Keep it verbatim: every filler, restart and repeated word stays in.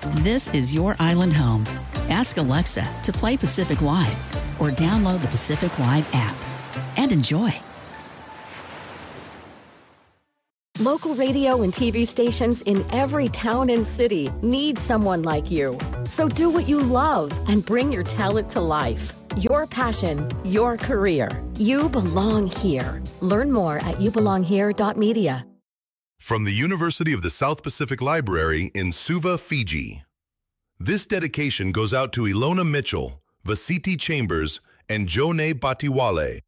This is your island home. Ask Alexa to play Pacific Live or download the Pacific Live app and enjoy. Local radio and T V stations in every town and city need someone like you. So do what you love and bring your talent to life. Your passion, your career. You belong here. Learn more at you belong here dot media. From the University of the South Pacific Library in Suva, Fiji. This dedication goes out to Ilona Mitchell, Vasiti Chambers, and Jone Batiwale